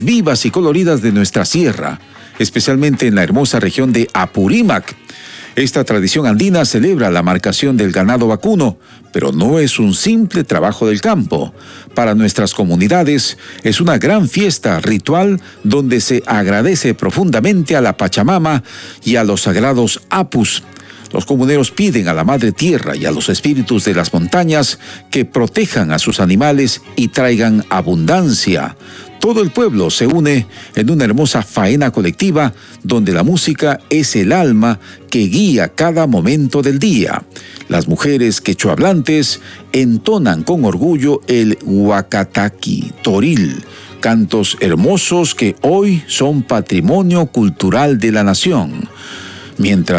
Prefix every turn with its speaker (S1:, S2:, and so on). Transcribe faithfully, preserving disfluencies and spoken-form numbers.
S1: vivas y coloridas de nuestra sierra, especialmente en la hermosa región de Apurímac. Esta tradición andina celebra la marcación del ganado vacuno, pero no es un simple trabajo del campo. Para nuestras comunidades es una gran fiesta ritual donde se agradece profundamente a la Pachamama y a los sagrados apus. Los comuneros piden a la Madre Tierra y a los espíritus de las montañas que protejan a sus animales y traigan abundancia. Todo el pueblo se une en una hermosa faena colectiva donde la música es el alma que guía cada momento del día. Las mujeres quechohablantes entonan con orgullo el huacataqui, toril, cantos hermosos que hoy son patrimonio cultural de la nación. Mientras